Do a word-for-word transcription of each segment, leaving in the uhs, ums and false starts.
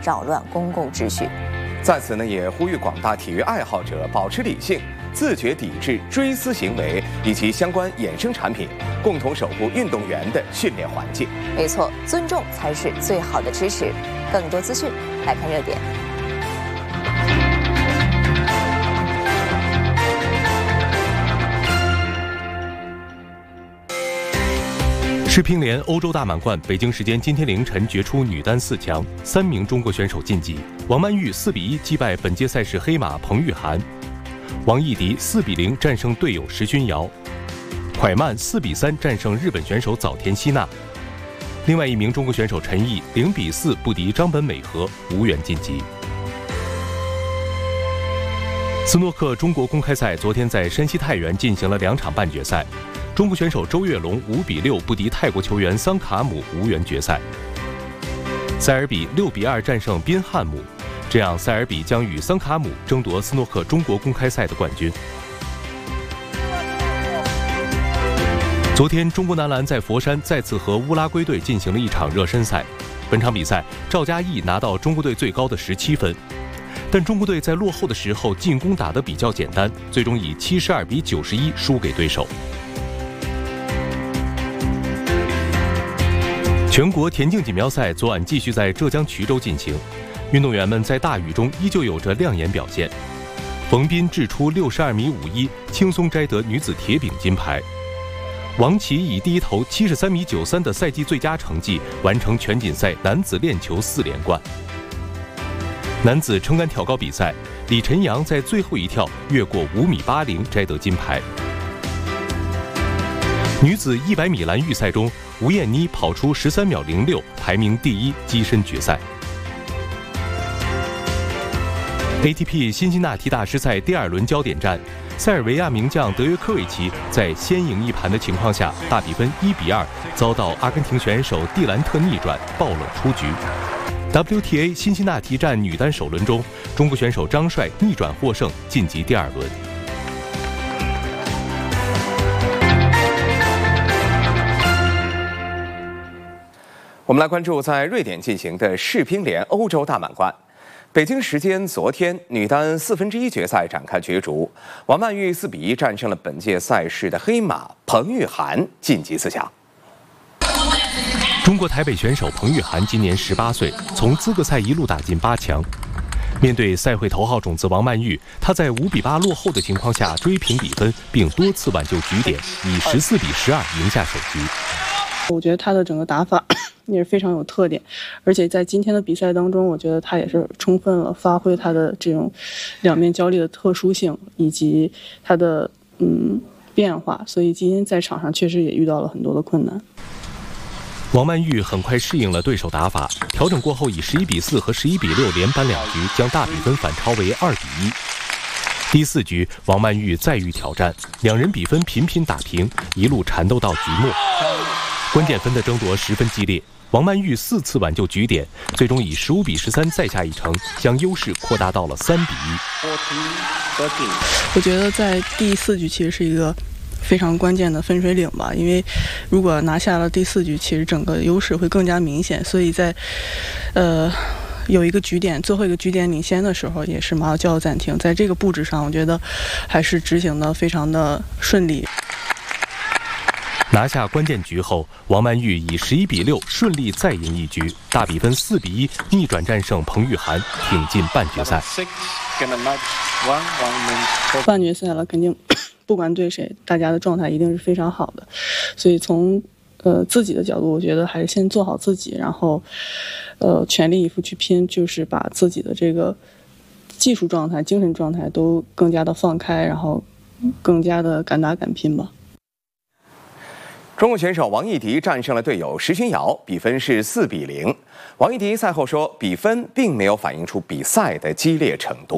扰乱公共秩序。 在此呢，也呼吁广大体育爱好者保持理性，自觉抵制追思行为以及相关衍生产品，共同守护运动员的训练环境。 没错，尊重才是最好的支持。更多资讯来看热点。 世乒联欧洲大满贯，北京时间今天凌晨决出女单四强，三名中国选手晋级。王曼玉四比一击败本届赛事黑马彭玉涵，王艺迪四比零战胜队友石勋瑶，蒯曼四比三战胜日本选手早田希娜。另外一名中国选手陈毅零比四不敌张本美和，无缘晋级。斯诺克中国公开赛昨天在山西太原进行了两场半决赛。中国选手周跃龙五比六不敌泰国球员桑卡姆，无缘决赛。塞尔比六比二战胜宾汉姆，这样塞尔比将与桑卡姆争夺斯诺克中国公开赛的冠军。昨天，中国男篮在佛山再次和乌拉圭队进行了一场热身赛。本场比赛，赵嘉译拿到中国队最高的十七分，但中国队在落后的时候进攻打得比较简单，最终以七十二比九十一输给对手。全国田径锦标赛昨晚继续在浙江衢州进行，运动员们在大雨中依旧有着亮眼表现。冯彬掷出六十二米五一，轻松摘得女子铁饼金牌。王琦以第一头七十三米九三的赛季最佳成绩，完成全锦赛男子链球四连冠。男子撑杆跳高比赛，李晨阳在最后一跳越过五米八零，摘得金牌。女子一百米栏预赛中，吴艳妮跑出十三秒零六，排名第一，跻身决赛。A T P 辛辛那提大师赛第二轮焦点战，塞尔维亚名将德约科维奇在先赢一盘的情况下，大比分一比二遭到阿根廷选手蒂兰特逆转，爆冷出局。W T A 辛辛那提站女单首轮中，中国选手张帅逆转获胜，晋级第二轮。 我们来关注在瑞典进行的世乒联欧洲大满贯。北京时间昨天，女单四分之一决赛展开角逐，王曼玉四比一战胜了本届赛事的黑马彭玉涵，晋级四强。 中国台北选手彭玉涵今年十八岁，从资格赛一路打进八强。面对赛会头号种子王曼玉，她在五比八落后的情况下追平比分，并多次挽救局点，以十四比十二赢下首局。 我觉得她的整个打法也是非常有特点，而且在今天的比赛当中，我觉得她也是充分了发挥她的这种两面交力的特殊性以及她的嗯变化，所以今天在场上确实也遇到了很多的困难。 王曼玉很快适应了对手打法，调整过后以十一比四和十一比六连扳两局，将大比分反超为二比一。第四局，王曼玉再遇挑战，两人比分频频打平，一路缠斗到局末。关键分的争夺十分激烈，王曼玉四次挽救局点，最终以十五比十三再下一城，将优势扩大到了三比一。 我觉得在第四局其实是一个非常关键的分水岭吧，因为如果拿下了第四局，其实整个优势会更加明显，所以在呃有一个局点最后一个局点领先的时候，也是马上就要暂停。在这个布置上，我觉得还是执行的非常的顺利。 拿下关键局后，王曼玉以十一比六顺利再赢一局，大比分四比一逆转战胜彭玉涵，挺进半决赛。 半决赛了，肯定不管对谁，大家的状态一定是非常好的，所以从呃自己的角度，我觉得还是先做好自己，然后呃全力以赴去拼，就是把自己的这个技术状态、精神状态都更加的放开，然后更加的敢打敢拼吧。 中国选手王艺迪战胜了队友石勋瑶，比分是四比零。王艺迪赛后说，比分并没有反映出比赛的激烈程度。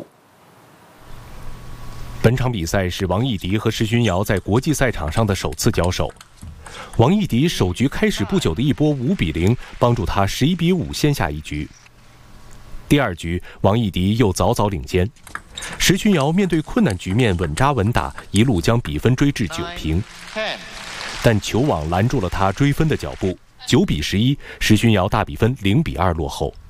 本场比赛是王艺迪和石勋瑶在国际赛场上的首次交手。王艺迪首局开始不久的一波五比零，帮助他十一比五先下一局。第二局，王艺迪又早早领先，石勋瑶面对困难局面稳扎稳打，一路将比分追至九平。但球网拦住了他追分的脚步，九比十一，石勋瑶大比分零比二落后。